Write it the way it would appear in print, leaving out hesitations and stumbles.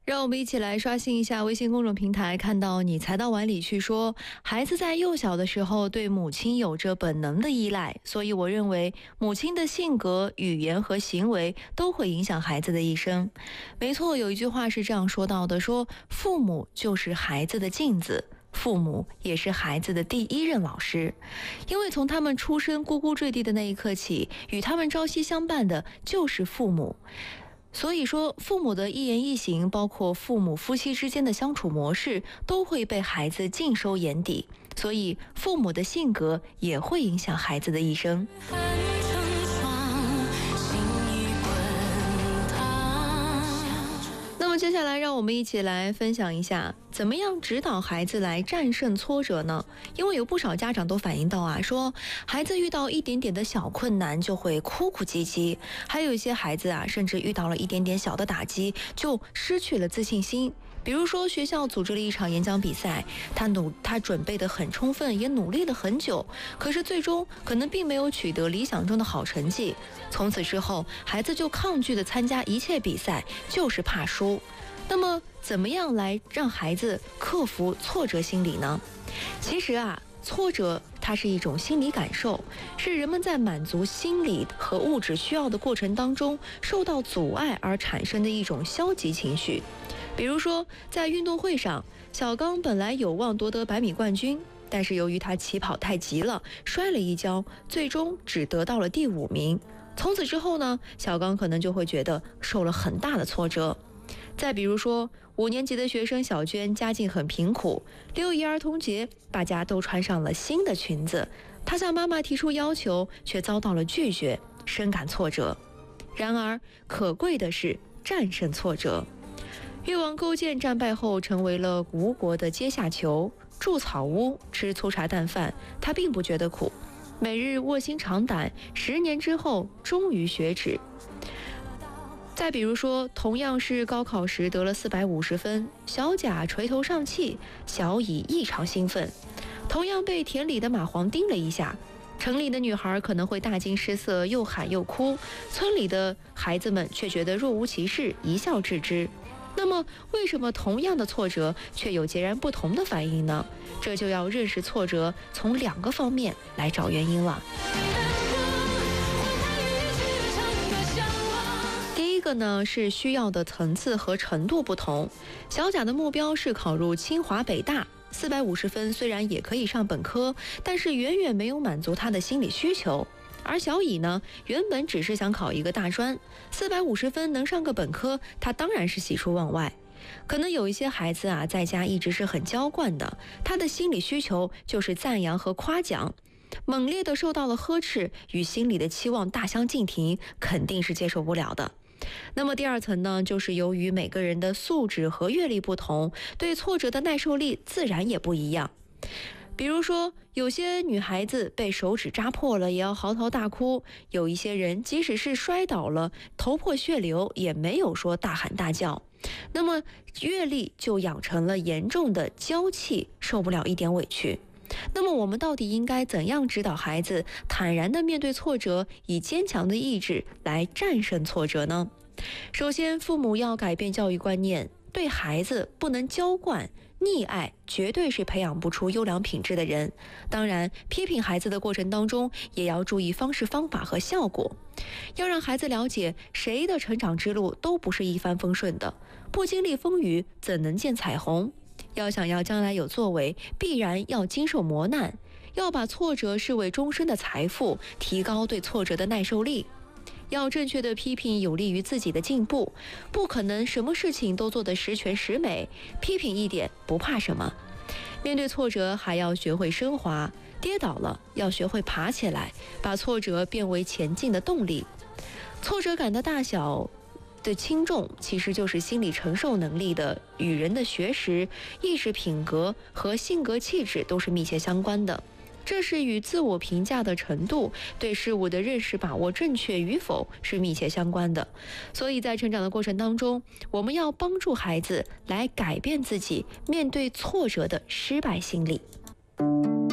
让我们一起来刷新一下微信公众平台，看到你才到碗里去说，孩子在幼小的时候对母亲有着本能的依赖，所以我认为母亲的性格、语言和行为都会影响孩子的一生。没错，有一句话是这样说到的，说父母就是孩子的镜子，父母也是孩子的第一任老师，因为从他们出生呱呱坠地的那一刻起，与他们朝夕相伴的就是父母。所以说，父母的一言一行，包括父母夫妻之间的相处模式，都会被孩子尽收眼底。所以，父母的性格也会影响孩子的一生。那么接下来让我们一起来分享一下，怎么样指导孩子来战胜挫折呢？因为有不少家长都反映到说孩子遇到一点点的小困难就会哭哭唧唧，还有一些孩子甚至遇到了一点点小的打击就失去了自信心。比如说学校组织了一场演讲比赛，他准备得很充分，也努力了很久，可是最终可能并没有取得理想中的好成绩。从此之后，孩子就抗拒的参加一切比赛，就是怕输。那么怎么样来让孩子克服挫折心理呢？其实挫折它是一种心理感受，是人们在满足心理和物质需要的过程当中受到阻碍而产生的一种消极情绪。比如说在运动会上，小刚本来有望夺得100米冠军，但是由于他起跑太急了，摔了一跤，最终只得到了第5名。从此之后呢，小刚可能就会觉得受了很大的挫折。再比如说5年级的学生小娟家境很贫苦，6一儿童节大家都穿上了新的裙子，她向妈妈提出要求，却遭到了拒绝，深感挫折。然而可贵的是战胜挫折。越王勾践战败后成为了吴国的阶下囚，住草屋，吃粗茶淡饭，他并不觉得苦，每日卧薪尝胆，10年之后终于学止。再比如说，同样是高考时得了450分，小甲垂头丧气，小乙异常兴奋。同样被田里的蚂蟥叮了一下，城里的女孩可能会大惊失色，又喊又哭，村里的孩子们却觉得若无其事，一笑置之。那么为什么同样的挫折却有截然不同的反应呢？这就要认识挫折从2个方面来找原因了。第一个呢，是需要的层次和程度不同。小甲的目标是考入清华北大，450分虽然也可以上本科，但是远远没有满足他的心理需求。而小乙呢，原本只是想考一个大专，450分能上个本科，他当然是喜出望外。可能有一些孩子在家一直是很娇惯的，他的心理需求就是赞扬和夸奖，猛烈的受到了呵斥，与心理的期望大相径庭，肯定是接受不了的。那么第2层呢，就是由于每个人的素质和阅历不同，对挫折的耐受力自然也不一样。比如说，有些女孩子被手指扎破了也要嚎啕大哭，有一些人即使是摔倒了头破血流也没有说大喊大叫。那么阅历就养成了严重的娇气，受不了一点委屈。那么我们到底应该怎样指导孩子坦然地面对挫折，以坚强的意志来战胜挫折呢？首先，父母要改变教育观念，对孩子不能娇惯溺爱，绝对是培养不出优良品质的人。当然，批评孩子的过程当中，也要注意方式方法和效果，要让孩子了解谁的成长之路都不是一帆风顺的，不经历风雨怎能见彩虹。要想要将来有作为，必然要经受磨难，要把挫折视为终身的财富，提高对挫折的耐受力。要正确的批评有利于自己的进步，不可能什么事情都做得十全十美，批评一点不怕什么。面对挫折还要学会升华，跌倒了要学会爬起来，把挫折变为前进的动力。挫折感的大小的轻重，其实就是心理承受能力的与人的学识、意识品格和性格气质都是密切相关的。这是与自我评价的程度、对事物的认识把握正确与否是密切相关的。所以在成长的过程当中，我们要帮助孩子来改变自己面对挫折的失败心理。